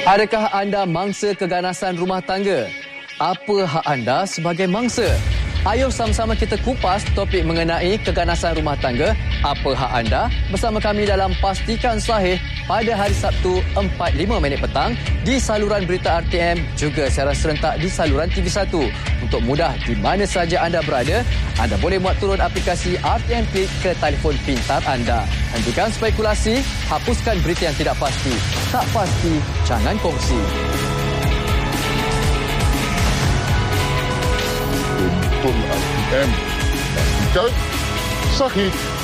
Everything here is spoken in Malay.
Adakah anda mangsa keganasan rumah tangga? Apa hak anda sebagai mangsa? Ayuh sama-sama kita kupas topik mengenai keganasan rumah tangga. Apa hak anda? Bersama kami dalam Pastikan Sahih pada hari Sabtu 4.05 petang di saluran berita RTM, juga secara serentak di saluran TV1. Untuk mudah di mana saja anda berada, anda boleh muat turun aplikasi RTM Klik ke telefon pintar anda. Hentikan spekulasi, hapuskan berita yang tidak pasti. Tak pasti, jangan kongsi. Pastikan Sahih.